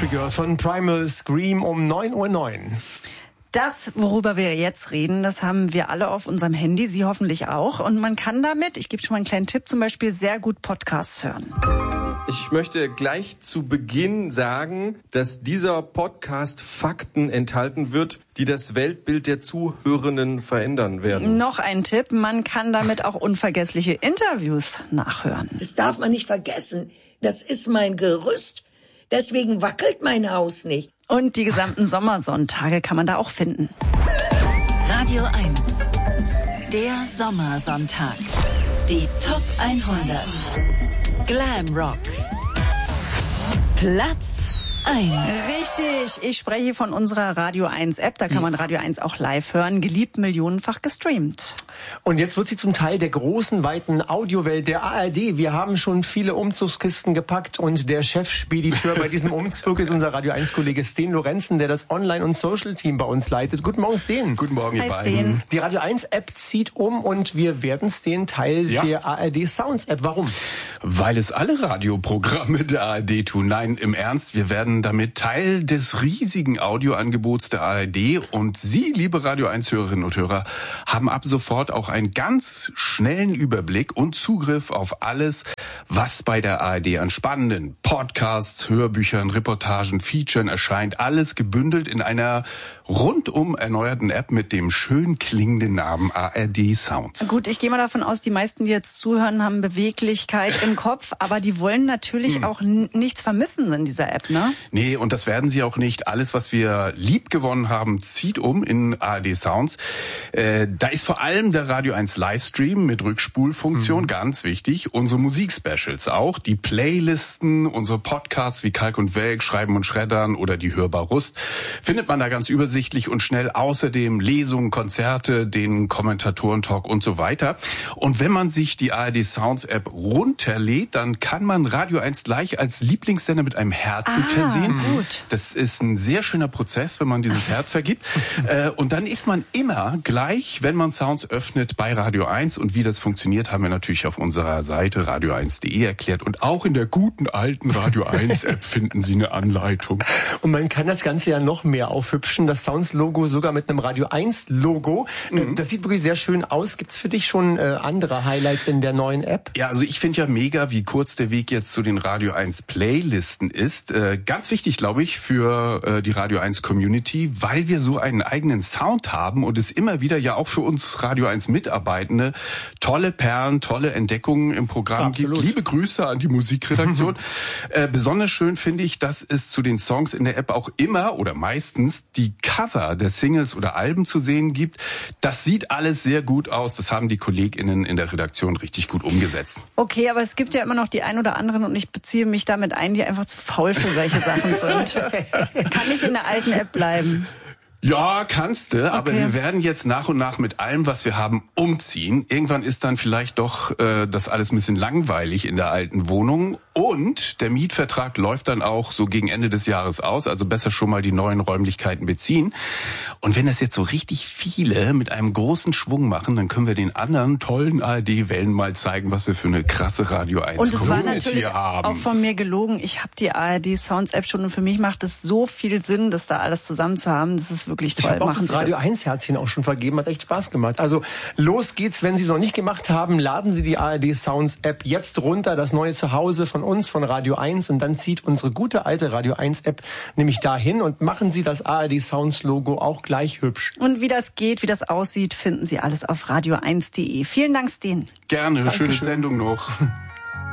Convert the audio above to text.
Country Girl von Primal Scream um 9:09 Uhr. Das, worüber wir jetzt reden, das haben wir alle auf unserem Handy, Sie hoffentlich auch. Und man kann damit, ich gebe schon mal einen kleinen Tipp, zum Beispiel sehr gut Podcasts hören. Ich möchte gleich zu Beginn sagen, dass dieser Podcast Fakten enthalten wird, die das Weltbild der Zuhörenden verändern werden. Noch ein Tipp, man kann damit auch unvergessliche Interviews nachhören. Das darf man nicht vergessen. Das ist mein Gerüst. Deswegen wackelt mein Haus nicht. Und die gesamten Sommersonntage kann man da auch finden. Radio 1, der Sommersonntag. Die Top 100. Glam Rock. Platz 1. Richtig, ich spreche von unserer Radio 1 App, da kann man Radio 1 auch live hören, geliebt, millionenfach gestreamt. Und jetzt wird sie zum Teil der großen, weiten Audiowelt der ARD. Wir haben schon viele Umzugskisten gepackt und der Chefspediteur bei diesem Umzug ist unser Radio 1-Kollege Sten Lorenzen, der das Online- und Social-Team bei uns leitet. Guten Morgen, Sten. Guten Morgen, ihr beiden. Sten. Die Radio 1-App zieht um und wir werden, Sten, Teil der ARD-Sounds-App. Warum? Weil es alle Radioprogramme der ARD tun. Nein, im Ernst, wir werden damit Teil des riesigen Audioangebots der ARD. Und Sie, liebe Radio 1-Hörerinnen und Hörer, haben ab sofort auch einen ganz schnellen Überblick und Zugriff auf alles, was bei der ARD an spannenden Podcasts, Hörbüchern, Reportagen, Featuren erscheint. Alles gebündelt in einer rundum erneuerten App mit dem schön klingenden Namen ARD Sounds. Gut, ich gehe mal davon aus, die meisten, die jetzt zuhören, haben Beweglichkeit im Kopf, aber die wollen natürlich auch nichts vermissen in dieser App, ne? Nee, und das werden sie auch nicht. Alles, was wir lieb gewonnen haben, zieht um in ARD Sounds. Da ist vor allem der Radio 1 Livestream mit Rückspulfunktion, ganz wichtig. Unsere Musikspecials auch, die Playlisten, unsere Podcasts wie Kalk und Welk, Schreiben und Schreddern oder die Hörbar Rust, findet man da ganz übersichtlich und schnell. Außerdem Lesungen, Konzerte, den Kommentatoren-Talk und so weiter. Und wenn man sich die ARD Sounds App runterlädt, dann kann man Radio 1 gleich als Lieblingssender mit einem Herzen versehen. Gut. Das ist ein sehr schöner Prozess, wenn man dieses Herz vergibt. Und dann ist man immer gleich, wenn man Sounds öffnet, bei Radio 1. Und wie das funktioniert, haben wir natürlich auf unserer Seite radio1.de erklärt. Und auch in der guten alten Radio 1 App finden Sie eine Anleitung. Und man kann das Ganze ja noch mehr aufhübschen. Das Sounds-Logo sogar mit einem Radio 1-Logo. Das sieht wirklich sehr schön aus. Gibt's für dich schon andere Highlights in der neuen App? Ja, also ich finde ja mega, wie kurz der Weg jetzt zu den Radio 1 Playlisten ist. Ganz wichtig, glaube ich, für die Radio 1 Community, weil wir so einen eigenen Sound haben und es immer wieder ja auch für uns Radio 1 Mitarbeitende tolle Perlen, tolle Entdeckungen im Programm gibt. Liebe Grüße an die Musikredaktion. Besonders schön finde ich, dass es zu den Songs in der App auch immer oder meistens die Cover der Singles oder Alben zu sehen gibt. Das sieht alles sehr gut aus. Das haben die KollegInnen in der Redaktion richtig gut umgesetzt. Okay, aber es gibt ja immer noch die ein oder anderen, und ich beziehe mich damit ein, die einfach zu faul für solche Sachen sind. Kann ich in der alten App bleiben? Ja, kannst du, aber wir werden jetzt nach und nach mit allem, was wir haben, umziehen. Irgendwann ist dann vielleicht doch das alles ein bisschen langweilig in der alten Wohnung. Und der Mietvertrag läuft dann auch so gegen Ende des Jahres aus, also besser schon mal die neuen Räumlichkeiten beziehen. Und wenn das jetzt so richtig viele mit einem großen Schwung machen, dann können wir den anderen tollen ARD-Wellen mal zeigen, was wir für eine krasse Radio 1 Und es war Community natürlich haben. auch von mir gelogen. Ich habe die ARD Sounds App schon und für mich macht es so viel Sinn, das da alles zusammen zu haben. Das ist wirklich toll. Ich habe auch das Radio 1 Herzchen auch schon vergeben, hat echt Spaß gemacht. Also los geht's, wenn Sie es noch nicht gemacht haben, laden Sie die ARD Sounds App jetzt runter, das neue Zuhause von uns, von Radio 1, und dann zieht unsere gute alte Radio 1 App nämlich dahin und machen Sie das ARD Sounds Logo auch gleich hübsch. Und wie das geht, wie das aussieht, finden Sie alles auf radio1.de. Vielen Dank, Sten. Gerne, Dankeschön. schöne Sendung noch.